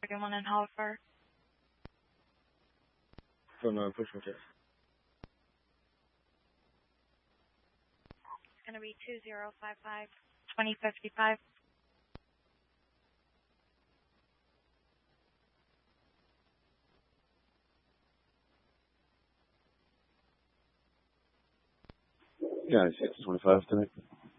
second one in Hollister. From push test. It's going to be 2055 2055. Yeah, it's 25 tonight.